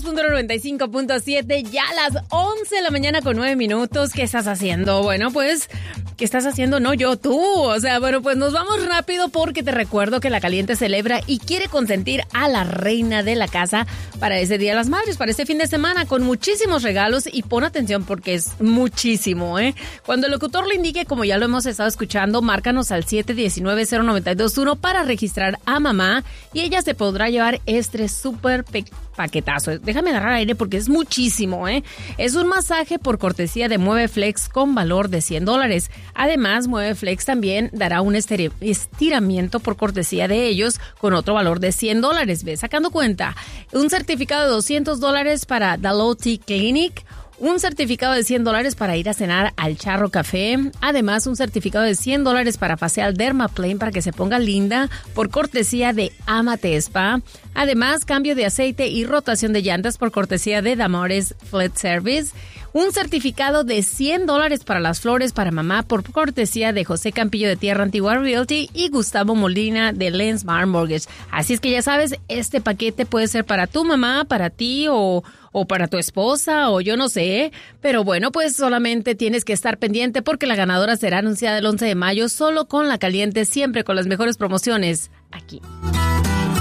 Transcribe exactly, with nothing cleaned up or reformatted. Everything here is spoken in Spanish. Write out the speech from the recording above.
dos punto noventa y cinco punto siete, ya a las once de la mañana con nueve minutos. ¿Qué estás haciendo? Bueno, pues, ¿qué estás haciendo? No yo, tú. O sea, bueno, pues nos vamos rápido porque te recuerdo que La Caliente celebra y quiere consentir a la reina de la casa para ese Día de las Madres, para este fin de semana, con muchísimos regalos. Y pon atención porque es muchísimo, ¿eh? Cuando el locutor lo indique, como ya lo hemos estado escuchando, márcanos al siete uno nueve, cero nueve dos uno para registrar a mamá y ella se podrá llevar este súper pe- paquetazo. Déjame agarrar aire porque es muchísimo, ¿eh? Es un masaje por cortesía de Mueve Flex con valor de cien dólares. Además, Mueve Flex también dará un estiri- estiramiento por cortesía de ellos con otro valor de cien dólares. Ve sacando cuenta. Un certificado de doscientos dólares para Daloti Clinic. Un certificado de cien dólares para ir a cenar al Charro Café. Además, un certificado de cien dólares para facial Dermaplane para que se ponga linda por cortesía de Amate Spa. Además, cambio de aceite y rotación de llantas por cortesía de Damores Fleet Service. Un certificado de cien dólares para las flores para mamá por cortesía de José Campillo de Tierra Antigua Realty y Gustavo Molina de Lensmar Mortgage. Así es que ya sabes, este paquete puede ser para tu mamá, para ti o... o para tu esposa, o yo no sé. Pero bueno, pues solamente tienes que estar pendiente porque la ganadora será anunciada el once de mayo solo con La Caliente, siempre con las mejores promociones aquí.